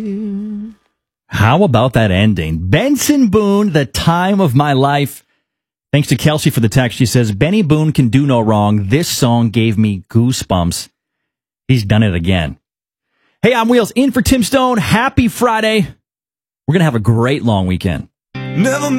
How about that ending? Benson Boone, The Time of My Life. Thanks to Kelsey for the text. She says, Benny Boone can do no wrong. This song gave me goosebumps. He's done it again. Hey, I'm Wheels in for Tim Stone. Happy Friday. We're going to have a great long weekend. Never